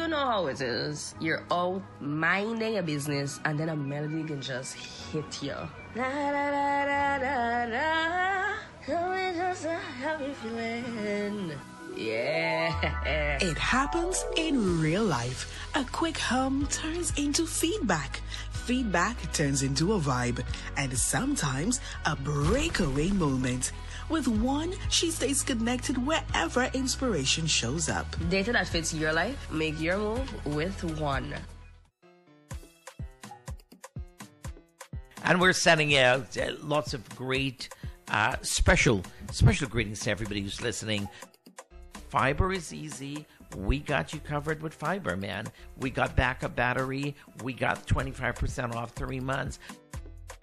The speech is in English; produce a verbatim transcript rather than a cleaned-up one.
know how it is. You're out minding a business and then a melody can just hit you. Da, da, da, da, da, da. Tell me just how you feeling. Yeah. It happens in real life. A quick hum turns into feedback. Feedback turns into a vibe. And sometimes a breakaway moment. With One, she stays connected wherever inspiration shows up. Data that fits your life, make your move with One. And we're sending out uh, lots of great, uh, special, special greetings to everybody who's listening. Fiber is easy. We got you covered with Fiber, man. We got backup battery. We got twenty-five percent off three months.